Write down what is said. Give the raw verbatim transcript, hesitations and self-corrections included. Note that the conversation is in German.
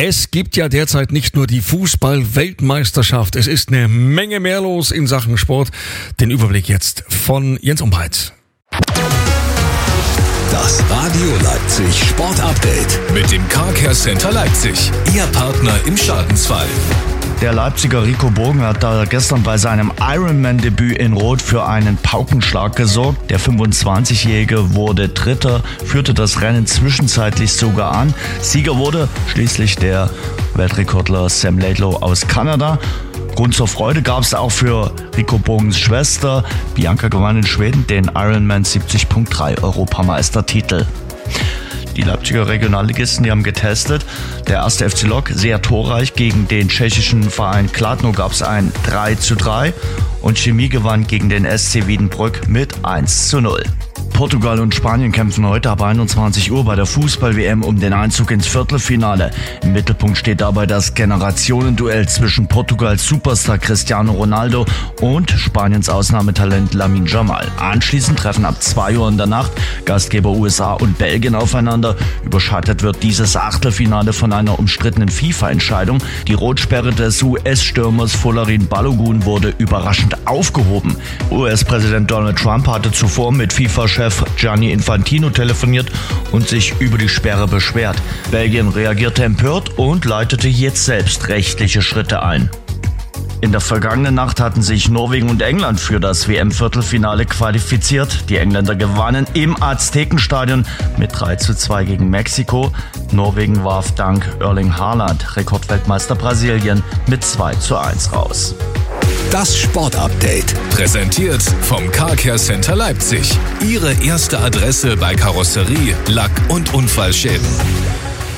Es gibt ja derzeit nicht nur die Fußball-Weltmeisterschaft, es ist eine Menge mehr los in Sachen Sport. Den Überblick jetzt von Jens Umbreit. Das Radio Leipzig Sport Update mit dem Car Care Center Leipzig. Ihr Partner im Schadensfall. Der Leipziger Rico Bogen hat da gestern bei seinem Ironman-Debüt in Rot für einen Paukenschlag gesorgt. Der fünfundzwanzigjährige wurde Dritter, führte das Rennen zwischenzeitlich sogar an. Sieger wurde schließlich der Weltrekordler Sam Laidlow aus Kanada. Grund zur Freude gab es auch für Rico Bogens Schwester. Bianca gewann in Schweden den Ironman siebzig Punkt drei Europameistertitel. Die Leipziger Regionalligisten, die haben getestet. Der erste F C Lok sehr torreich. Gegen den tschechischen Verein Kladno gab es ein drei zu drei. Und Chemie gewann gegen den S C Wiedenbrück mit eins zu null. Portugal und Spanien kämpfen heute ab einundzwanzig Uhr bei der Fußball-W M um den Einzug ins Viertelfinale. Im Mittelpunkt steht dabei das Generationenduell zwischen Portugals Superstar Cristiano Ronaldo und Spaniens Ausnahmetalent Lamine Yamal. Anschließend treffen ab zwei Uhr in der Nacht Gastgeber U S A und Belgien aufeinander. Überschattet wird dieses Achtelfinale von einer umstrittenen FIFA-Entscheidung. Die Rotsperre des U S-Stürmers Folarin Balogun wurde überraschend aufgehoben. U S-Präsident Donald Trump hatte zuvor mit FIFA-Chef Gianni Infantino telefoniert und sich über die Sperre beschwert. Belgien reagierte empört und leitete jetzt selbst rechtliche Schritte ein. In der vergangenen Nacht hatten sich Norwegen und England für das W M-Viertelfinale qualifiziert. Die Engländer gewannen im Aztekenstadion mit drei zu zwei gegen Mexiko. Norwegen warf dank Erling Haaland Rekordweltmeister Brasilien mit zwei zu eins raus. Das Sportupdate, präsentiert vom Car Care Center Leipzig. Ihre erste Adresse bei Karosserie, Lack- und Unfallschäden.